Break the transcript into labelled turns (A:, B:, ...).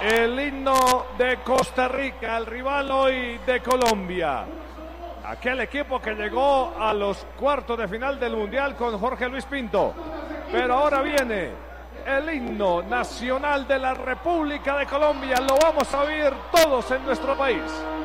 A: el himno de Costa Rica, el rival hoy de Colombia. Aquel equipo que llegó a los cuartos de final del Mundial con Jorge Luis Pinto. Pero ahora viene el himno nacional de la República de Colombia. Lo vamos a oír todos en nuestro país.